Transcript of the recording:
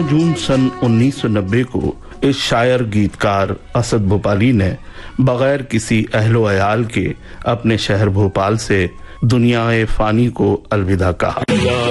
जून सन 1990 को इस शायर गीतकार असद भोपाली ने बगैर किसी अहलो अयाल के अपने शहर भोपाल से दुनिया-ए फानी को अलविदा कहा।